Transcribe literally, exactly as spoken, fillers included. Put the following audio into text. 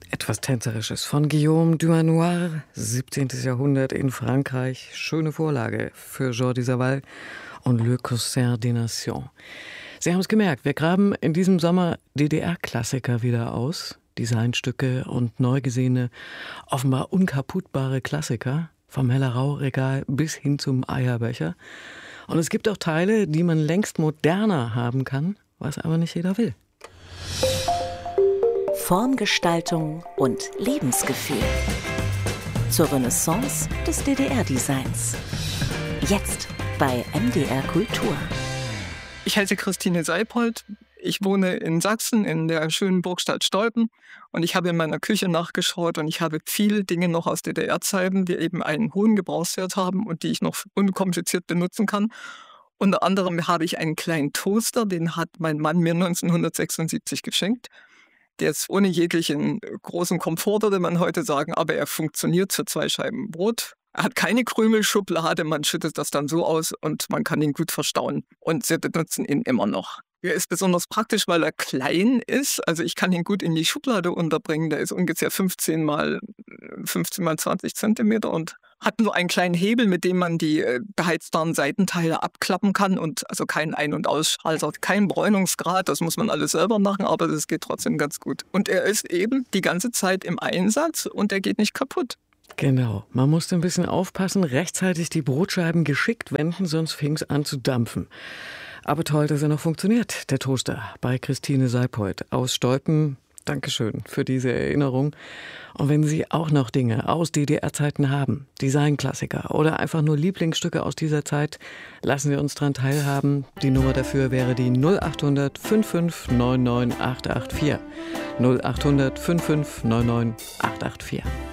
Etwas Tänzerisches von Guillaume Dumanoir, siebzehntes Jahrhundert in Frankreich. Schöne Vorlage für Jordi Savall und Le Concert des Nations. Sie haben es gemerkt, wir graben in diesem Sommer D D R-Klassiker wieder aus. Designstücke und neu gesehene, offenbar unkaputtbare Klassiker. Vom Heller-Rau-Regal bis hin zum Eierbecher. Und es gibt auch Teile, die man längst moderner haben kann, was aber nicht jeder will. Formgestaltung und Lebensgefühl. Zur Renaissance des D D R-Designs. Jetzt bei M D R Kultur. Ich heiße Christine Seipold. Ich wohne in Sachsen, in der schönen Burgstadt Stolpen. Und ich habe in meiner Küche nachgeschaut und ich habe viele Dinge noch aus D D R-Zeiten, die eben einen hohen Gebrauchswert haben und die ich noch unkompliziert benutzen kann. Unter anderem habe ich einen kleinen Toaster, den hat mein Mann mir neunzehnhundertsechsundsiebzig geschenkt. Der ist ohne jeglichen großen Komfort, würde man heute sagen, aber er funktioniert für zwei Scheiben Brot. Er hat keine Krümelschublade, man schüttet das dann so aus und man kann ihn gut verstauen. Und sie benutzen ihn immer noch. Er ist besonders praktisch, weil er klein ist. Also ich kann ihn gut in die Schublade unterbringen. Der ist ungefähr fünfzehn mal zwanzig Zentimeter und hat nur einen kleinen Hebel, mit dem man die beheizbaren Seitenteile abklappen kann. Und also kein Ein- und Ausschalter, kein Bräunungsgrad. Das muss man alles selber machen, aber das geht trotzdem ganz gut. Und er ist eben die ganze Zeit im Einsatz und er geht nicht kaputt. Genau, man musste ein bisschen aufpassen, rechtzeitig die Brotscheiben geschickt wenden, sonst fing es an zu dampfen. Aber toll, dass er noch funktioniert, der Toaster, bei Christine Seipold aus Stolpen. Dankeschön für diese Erinnerung. Und wenn Sie auch noch Dinge aus D D R-Zeiten haben, Designklassiker oder einfach nur Lieblingsstücke aus dieser Zeit, lassen Sie uns daran teilhaben. Die Nummer dafür wäre die null acht hundert fünfundfünfzig neunundneunzig acht acht vier. null acht hundert fünfundfünfzig neunundneunzig acht acht vier.